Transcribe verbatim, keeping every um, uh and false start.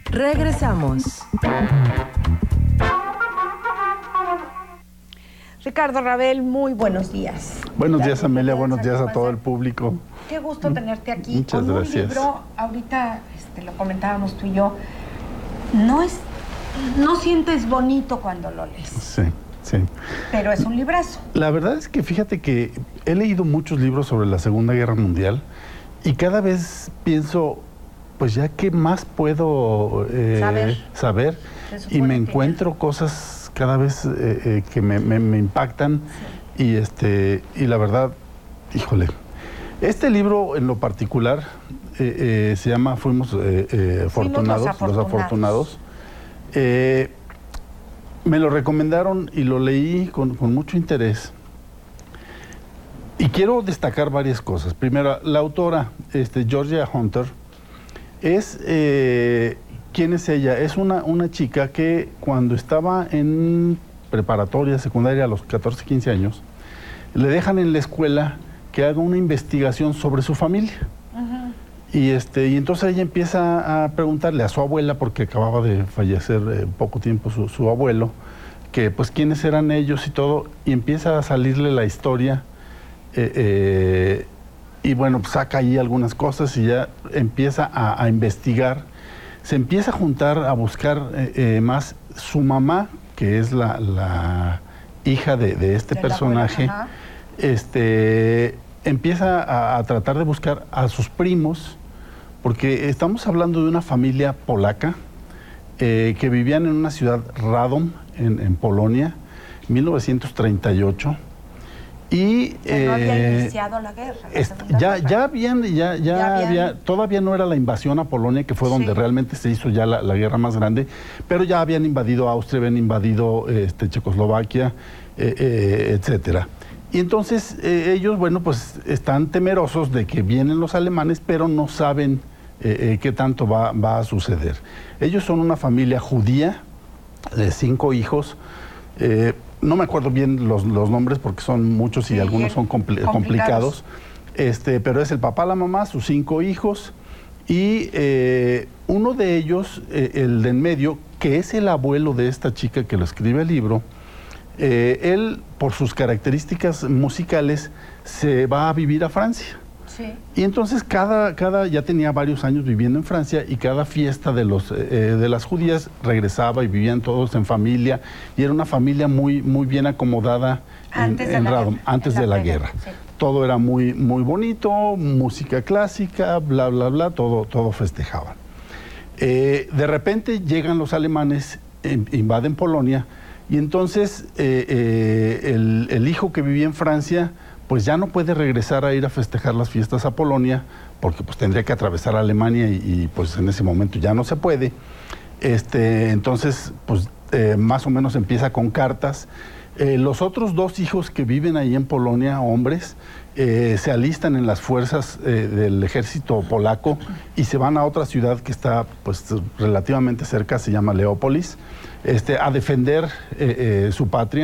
Regresamos. Ricardo Ravel, muy buenos días. Buenos días, Amelia, buenos días a todo el público. Qué gusto tenerte aquí. Muchas con gracias. Un libro, ahorita este, lo comentábamos tú y yo, no es, no sientes bonito cuando lo lees. Sí, sí. Pero es un librazo. La verdad es que fíjate que he leído muchos libros sobre la Segunda Guerra Mundial y cada vez pienso, pues ya qué más puedo eh, saber, saber y me encuentro cosas cada vez eh, eh, que me, me, me impactan, sí. y este y la verdad, híjole, este libro en lo particular eh, eh, se llama Fuimos eh, eh, afortunados, los afortunados, los afortunados. Eh, me lo recomendaron y lo leí con, con mucho interés. Y quiero destacar varias cosas. Primero, la autora, este, Georgia Hunter, es... Eh, ¿quién es ella? Es una, una chica que cuando estaba en preparatoria, secundaria, a los catorce, quince años, le dejan en la escuela que haga una investigación sobre su familia. Uh-huh. Y, este, y entonces ella empieza a preguntarle a su abuela, porque acababa de fallecer eh, poco tiempo su, su abuelo, que pues quiénes eran ellos y todo, y empieza a salirle la historia, eh, eh, y bueno, pues saca ahí algunas cosas y ya empieza a, a investigar. Se empieza a juntar, a buscar eh, eh, más su mamá, que es la, la hija de, de este de personaje, abuela, este, empieza a, a tratar de buscar a sus primos, porque estamos hablando de una familia polaca eh, que vivían en una ciudad, Radom, en, en Polonia, mil novecientos treinta y ocho. Y eh, no había iniciado la guerra. La es, ya, guerra. ya habían, ya, ya, ya habían... había, todavía no era la invasión a Polonia, que fue donde sí. realmente se hizo ya la, la guerra más grande, pero ya habían invadido Austria, habían invadido este, Checoslovaquia, eh, eh, etcétera. Y entonces eh, ellos, bueno, pues están temerosos de que vienen los alemanes, pero no saben eh, eh, qué tanto va, va a suceder. Ellos son una familia judía de cinco hijos. Eh, No me acuerdo bien los, los nombres porque son muchos y sí, algunos son compl complicados, complicados. Este, pero es el papá, la mamá, sus cinco hijos y eh, uno de ellos, eh, el de en medio, que es el abuelo de esta chica que lo escribe el libro, eh, él, por sus características musicales, se va a vivir a Francia. Sí. Y entonces cada, cada, ya tenía varios años viviendo en Francia y cada fiesta de, los, eh, de las judías regresaba y vivían todos en familia y era una familia muy, muy bien acomodada antes en, en Radom, guerra, antes en de la, la guerra. Sí. Todo era muy, muy bonito, música clásica, bla, bla, bla, todo, todo festejaban. Eh, de repente llegan los alemanes, eh, invaden Polonia y entonces eh, eh, el, el hijo que vivía en Francia pues ya no puede regresar a ir a festejar las fiestas a Polonia, porque pues tendría que atravesar Alemania y, y pues en ese momento ya no se puede. Este, entonces, pues eh, más o menos empieza con cartas. Eh, los otros dos hijos que viven ahí en Polonia, hombres, eh, se alistan en las fuerzas eh, del ejército polaco y se van a otra ciudad que está pues relativamente cerca, se llama Leópolis, este, a defender eh, eh, su patria.